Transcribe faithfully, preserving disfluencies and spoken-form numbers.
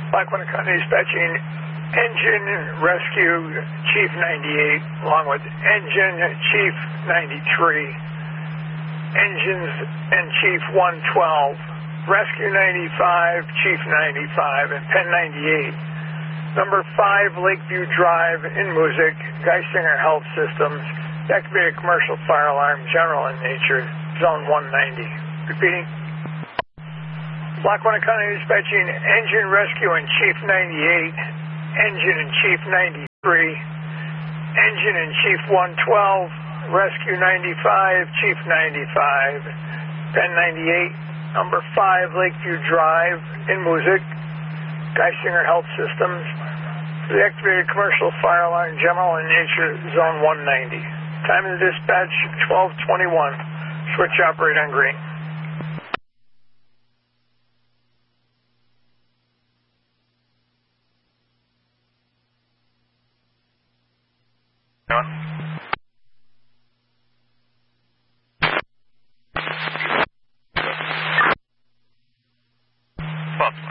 Lackawanna County Dispatching Engine Rescue Chief ninety-eight, along with Engine Chief ninety-three, Engines and Chief one twelve, Rescue ninety-five, Chief ninety-five, and Pen ninety-eight. Number five, Lakeview Drive in Moosic, Geisinger Health Systems, activated commercial fire alarm, general in nature, zone one ninety. Repeating. Lackawanna County Dispatching Engine Rescue and Chief ninety-eight, Engine and Chief ninety-three, Engine and Chief one twelve, Rescue ninety-five, Chief ninety-five, Pen ninety-eight, number five, Lakeview Drive in Moosic, Geisinger Health Systems, the activated commercial fire alarm, general in nature, zone one ninety. Time of the dispatch, twelve twenty-one. Switch operate on green. Well,